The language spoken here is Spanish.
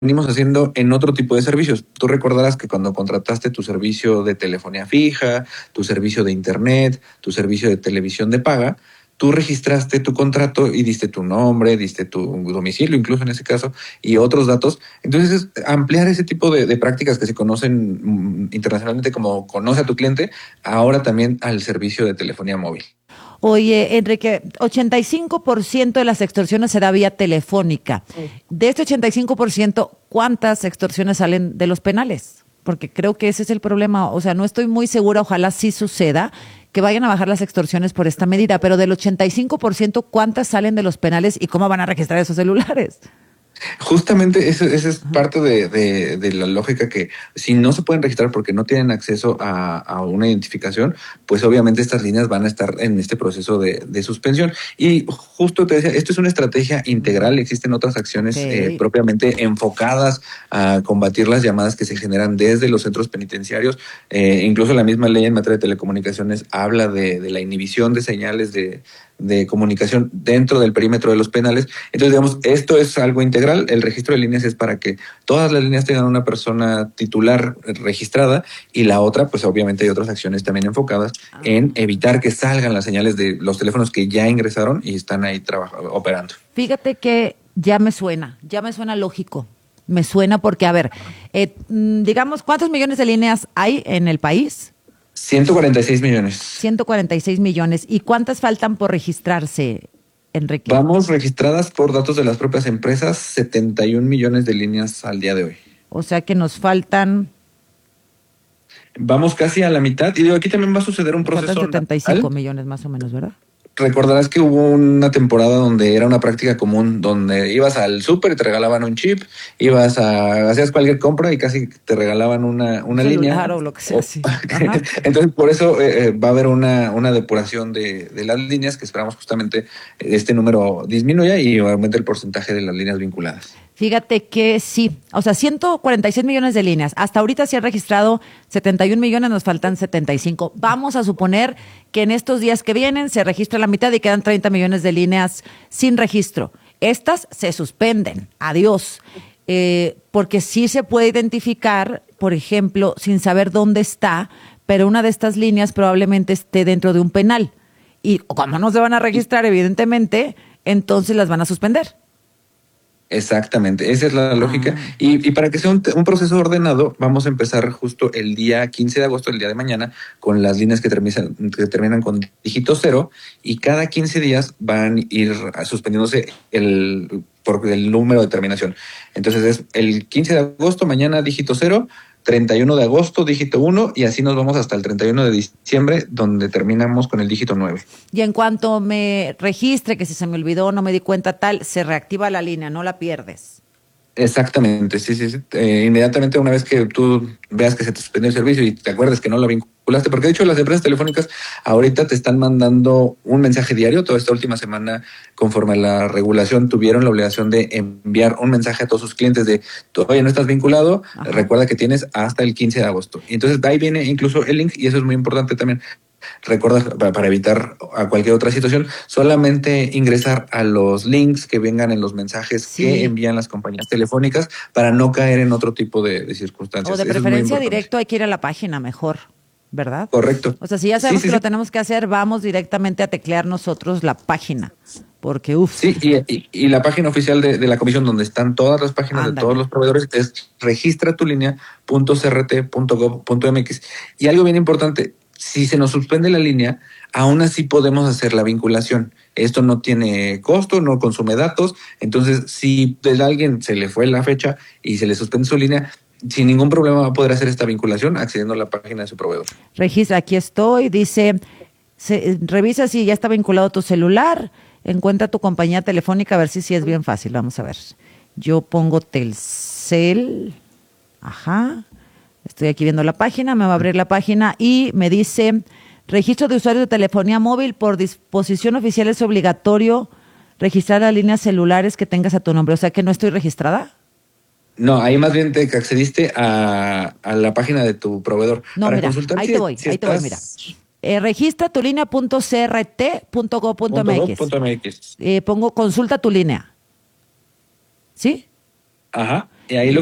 venimos haciendo en otro tipo de servicios. Tú recordarás que cuando contrataste tu servicio de telefonía fija, tu servicio de internet, tu servicio de televisión de paga, tú registraste tu contrato y diste tu nombre, diste tu domicilio, incluso en ese caso, y otros datos. Entonces, ampliar ese tipo de prácticas que se conocen internacionalmente como conoce a tu cliente, ahora también al servicio de telefonía móvil. Oye, Enrique, 85% de las extorsiones se da vía telefónica. De este 85%, ¿cuántas extorsiones salen de los penales? Porque creo que ese es el problema. O sea, no estoy muy segura, ojalá sí suceda, que vayan a bajar las extorsiones por esta medida, pero del 85%, ¿cuántas salen de los penales y cómo van a registrar esos celulares? Justamente esa es Ajá. parte de la lógica que si no se pueden registrar porque no tienen acceso a una identificación, pues obviamente estas líneas van a estar en este proceso de suspensión. Y justo te decía, esto es una estrategia integral, existen otras acciones Ok. propiamente enfocadas a combatir las llamadas que se generan desde los centros penitenciarios. Incluso la misma ley en materia de telecomunicaciones habla de la inhibición de señales de comunicación dentro del perímetro de los penales. Entonces, digamos, esto es algo integral. El registro de líneas es para que todas las líneas tengan una persona titular registrada y la otra, pues obviamente hay otras acciones también enfocadas en evitar que salgan las señales de los teléfonos que ya ingresaron y están ahí operando. Fíjate que ya me suena lógico. Me suena porque, a ver, digamos, ¿cuántos millones de líneas hay en el país? 146 millones. 146 millones. ¿Y cuántas faltan por registrarse, Enrique? Vamos registradas por datos de las propias empresas, 71 millones de líneas al día de hoy. O sea que nos faltan, Vamos casi a la mitad y digo, aquí también va a suceder un nos faltan proceso 75 natural. millones más o menos, ¿verdad? Recordarás que hubo una temporada donde era una práctica común, donde ibas al súper y te regalaban un chip, hacías cualquier compra y casi te regalaban Un una línea. celular o lo que sea así. Ajá. Entonces, por eso va a haber una depuración de las líneas que esperamos justamente este número disminuya y aumente el porcentaje de las líneas vinculadas. Fíjate que sí, o sea, 146 millones de líneas. Hasta ahorita se han registrado 71 millones, nos faltan 75. Vamos a suponer que en estos días que vienen se registra la mitad y quedan 30 millones de líneas sin registro. Estas se suspenden, adiós. Porque sí se puede identificar, por ejemplo, sin saber dónde está, pero una de estas líneas probablemente esté dentro de un penal. Y como no se van a registrar, evidentemente, entonces las van a suspender. Exactamente, esa es la lógica. Ah. Y para que sea un proceso ordenado, vamos a empezar justo el día 15 de agosto, el día de mañana, con las líneas que terminan con dígito cero, y cada 15 días van a ir suspendiéndose por el número de terminación. Entonces es el 15 de agosto, mañana dígito cero, 31 de agosto, dígito uno, y así nos vamos hasta el 31 de diciembre, donde terminamos con el dígito 9. Y en cuanto me registre, que si se me olvidó, no me di cuenta tal, se reactiva la línea, no la pierdes. Exactamente, sí, sí, sí. Inmediatamente una vez que tú veas que se te suspendió el servicio y te acuerdes que no lo vinculaste, porque de hecho las empresas telefónicas ahorita te están mandando un mensaje diario. Toda esta última semana, conforme a la regulación, tuvieron la obligación de enviar un mensaje a todos sus clientes de, oye, no estás vinculado, Ajá. recuerda que tienes hasta el 15 de agosto. Y entonces de ahí viene incluso el link y eso es muy importante también. Recuerda, para evitar a cualquier otra situación, solamente ingresar a los links que vengan en los mensajes que Sí. envían las compañías telefónicas para no caer en otro tipo de O circunstancias. de Eso es muy preferencia importante. directo hay que ir a la página mejor, ¿verdad? Correcto. O sea, si ya Sí, sabemos sí, que lo sí. tenemos que hacer, vamos directamente a teclear nosotros la página. Porque, uff, Sí, y la página oficial de la comisión, donde están todas las páginas de todos ándale. los proveedores, es registratulinea.crt.gov.mx. Y algo bien importante, si se nos suspende la línea, aún así podemos hacer la vinculación. Esto no tiene costo, no consume datos. Entonces, si a alguien se le fue la fecha y se le suspende su línea, sin ningún problema va a poder hacer esta vinculación accediendo a la página de su proveedor. Registra, aquí estoy, dice, revisa si ya está vinculado tu celular, encuentra tu compañía telefónica, a ver si sí es bien fácil. Vamos a ver. Yo pongo Telcel, ajá, estoy aquí viendo la página, me va a abrir la página y me dice, registro de usuarios de telefonía móvil por disposición oficial es obligatorio registrar las líneas celulares que tengas a tu nombre, o sea que no estoy registrada. No, ahí más bien te accediste a la página de tu proveedor No, para mira, consultar si ahí te voy, mira. estás Registra tu línea.crt.gov.mx. .gov.mx. Pongo consulta tu línea. ¿Sí? Ajá. Y ahí lo